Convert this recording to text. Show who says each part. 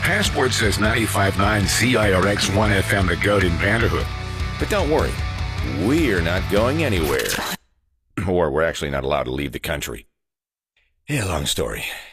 Speaker 1: passport says 95.9 CIRX1 FM The Goat in Vanderhook.
Speaker 2: But don't worry, we're not going anywhere. Or we're actually not allowed to leave the country. Yeah, long story.